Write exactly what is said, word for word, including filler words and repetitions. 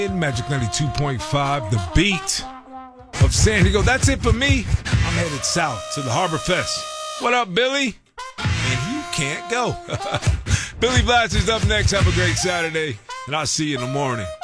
In Magic ninety-two point five, the beat of San Diego. That's it for me. I'm headed south to the Harbor Fest. What up, Billy? And you can't go. Billy Blaster's up next. Have a great Saturday, and I'll see you in the morning.